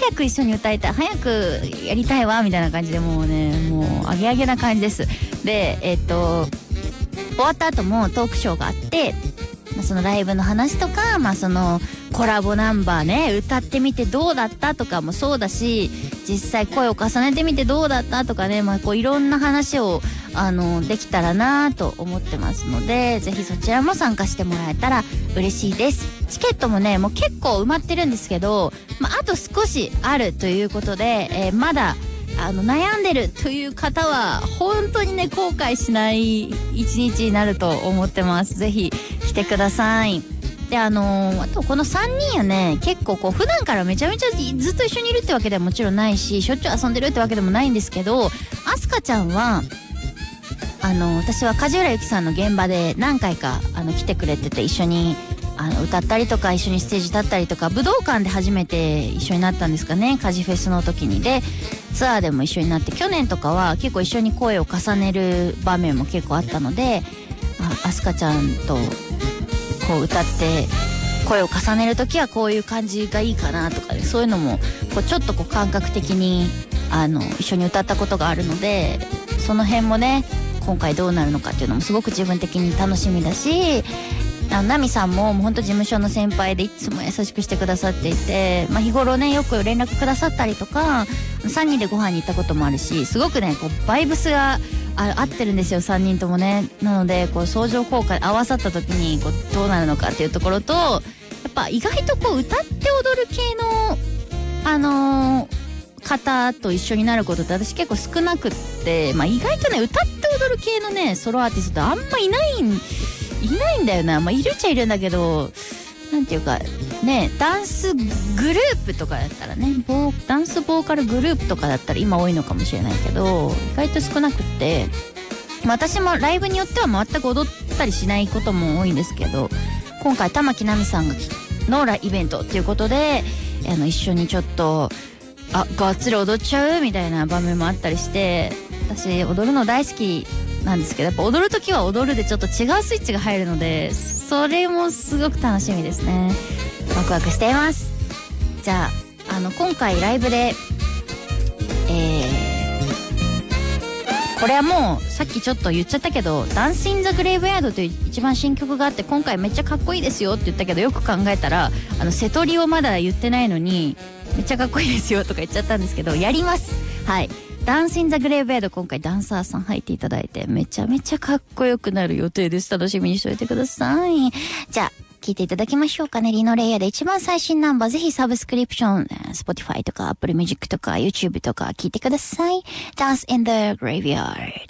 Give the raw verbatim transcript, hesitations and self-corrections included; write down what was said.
早く一緒に歌いたい、早くやりたいわみたいな感じで、もうねもうアゲアゲな感じです。でえっと終わった後もトークショーがあって、まあ、そのライブの話とか、まあそのコラボナンバーね歌ってみてどうだったとかもそうだし、実際声を重ねてみてどうだったとかね、まあこういろんな話をあのできたらなと思ってますので、ぜひそちらも参加してもらえたら嬉しいです。チケットもねもう結構埋まってるんですけど、まあ、あと少しあるということで、えー、まだあの悩んでるという方は本当にね後悔しない一日になると思ってます。ぜひ来てください。であのー、あとこのさんにんはね結構こう普段からめちゃめちゃずっと一緒にいるってわけではもちろんないし、しょっちゅう遊んでるってわけでもないんですけど、あすかちゃんはあの私は梶浦由記さんの現場で何回かあの来てくれてて、一緒にあの歌ったりとか一緒にステージ立ったりとか、武道館で初めて一緒になったんですかね、梶フェスの時に。でツアーでも一緒になって、去年とかは結構一緒に声を重ねる場面も結構あったので、あすかちゃんとこう歌って声を重ねる時はこういう感じがいいかなとか、ね、そういうのもこうちょっとこう感覚的にあの一緒に歌ったことがあるので、その辺もね今回どうなるのかっていうのもすごく自分的に楽しみだし、あのナミさんももうほんと事務所の先輩でいつも優しくしてくださっていて、まあ、日頃ねよく連絡くださったりとか、さんにんでご飯に行ったこともあるし、すごくねこうバイブスがあ合ってるんですよ、さんにんともね。なのでこう相乗効果合わさった時にこうどうなるのかっていうところと、やっぱ意外とこう歌って踊る系のあのー方と一緒になることって私結構少なくって、まあ、意外とね歌って踊る系のねソロアーティストってあんまいないんいないんだよな。まあいるっちゃいるんだけど、なんていうかね、ダンスグループとかだったらね、ボーダンスボーカルグループとかだったら今多いのかもしれないけど、意外と少なくって、まあ、私もライブによっては全く踊ったりしないことも多いんですけど、今回玉木奈美さんがのイベントっていうことであの一緒にちょっとあがっつり踊っちゃうみたいな場面もあったりして、私踊るの大好きなんですけど、やっぱ踊るときは踊るでちょっと違うスイッチが入るので、それもすごく楽しみですね。ワクワクしています。じゃあ、あの今回ライブでえー、これはもうさっきちょっと言っちゃったけど、ダンスインザグレイブヤードという一番新曲があって、今回めっちゃかっこいいですよって言ったけど、よく考えたらあの瀬戸りをまだ言ってないのにめっちゃかっこいいですよとか言っちゃったんですけど、やります。はい、ダンスインザグレイブヤード、今回ダンサーさん入っていただいてめちゃめちゃかっこよくなる予定です。楽しみにしておいてください。じゃあ聞いていただきましょうかね。リノレイヤーで一番最新ナンバー、ぜひサブスクリプション Spotify とか Apple Music とか YouTube とか聞いてください。 Dance in the Graveyard。